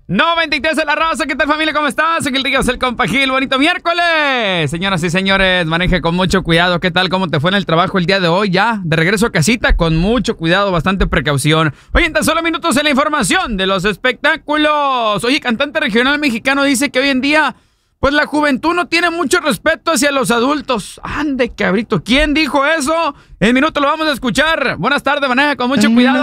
93 de la raza, ¿qué tal familia? ¿Cómo estás? Aquí el Ríos, el compa Gil, bonito miércoles. Señoras y señores, maneje con mucho cuidado. ¿Qué tal? ¿Cómo te fue en el trabajo el día de hoy? Ya, de regreso a casita, con mucho cuidado, bastante precaución. Oye, en tan solo minutos en la información de los espectáculos. Oye, cantante regional mexicano dice que hoy en día, pues la juventud no tiene mucho respeto hacia los adultos. Ande, cabrito, ¿quién dijo eso? En minuto lo vamos a escuchar. Buenas tardes, maneja con mucho cuidado.